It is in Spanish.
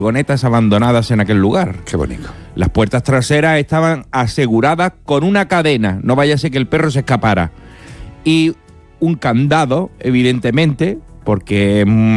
furgonetas abandonadas en aquel lugar. Qué bonito. Las puertas traseras estaban aseguradas con una cadena, no vaya a ser que el perro se escapara. Y un candado, evidentemente, porque